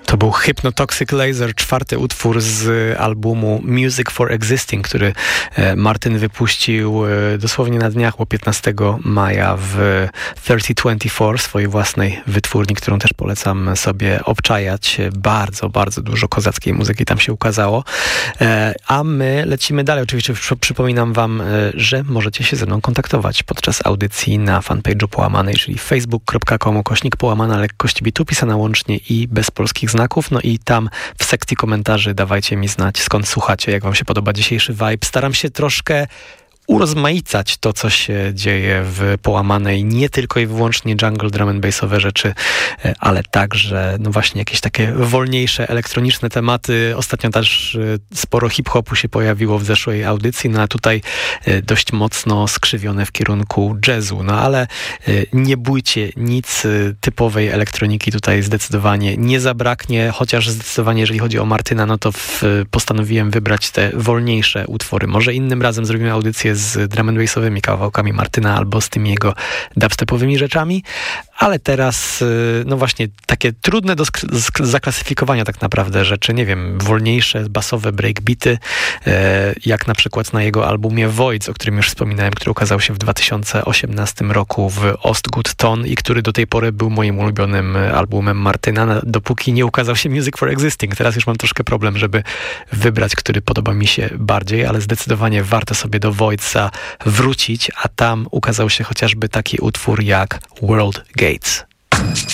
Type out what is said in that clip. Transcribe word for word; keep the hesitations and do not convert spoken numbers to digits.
To był Hypnotoxic Laser, czwarty utwór z albumu Music for Existing, który Martyn wypuścił dosłownie na dniach, bo piętnastego maja w trzysta dwadzieścia cztery, swojej własnej wytwórni, którą też polecam sobie obczajać. Bardzo, bardzo dużo kozackiej muzyki tam się ukazało. A my lecimy dalej. Oczywiście przypominam wam, że możecie się ze mną kontaktować podczas audycji na fanpage'u Połamanej, czyli facebook kropka com kośnik połamana lekkość bitu, pisana łącznie i bez polskich znaków. No i tam w sekcji komentarzy dawajcie mi znać, skąd słuchacie, jak wam się podoba dzisiejszy vibe. Staram się troszkę urozmaicać to, co się dzieje w Połamanej, nie tylko i wyłącznie jungle, drum and bassowe rzeczy, ale także no właśnie jakieś takie wolniejsze, elektroniczne tematy. Ostatnio też sporo hip-hopu się pojawiło w zeszłej audycji, no a tutaj dość mocno skrzywione w kierunku jazzu, no ale nie bójcie, nic typowej elektroniki tutaj zdecydowanie nie zabraknie, chociaż zdecydowanie jeżeli chodzi o Martyna, no to w, postanowiłem wybrać te wolniejsze utwory. Może innym razem zrobimy audycję z drum and bassowymi kawałkami Martyna albo z tymi jego dubstepowymi rzeczami, ale teraz no właśnie takie trudne do sk- zaklasyfikowania tak naprawdę rzeczy, nie wiem, wolniejsze, basowe breakbeaty, jak na przykład na jego albumie Voids, o którym już wspominałem, który ukazał się w dwa tysiące osiemnastym roku w Ostgut Ton i który do tej pory był moim ulubionym albumem Martyna, dopóki nie ukazał się Music for Existing. Teraz już mam troszkę problem, żeby wybrać, który podoba mi się bardziej, ale zdecydowanie warto sobie do Voidsa wrócić, a tam ukazał się chociażby taki utwór jak World Gates.